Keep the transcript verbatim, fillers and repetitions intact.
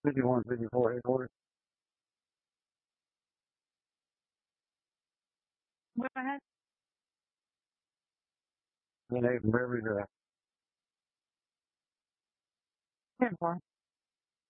fifty-one, fifty-four, eight Go ahead. and eight Beverly Drive. ten four.